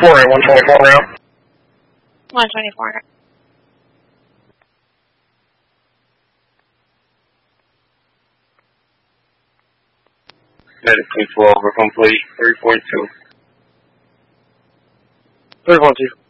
at 124 now. 124 now. Medic 212, we're complete. 342. 312.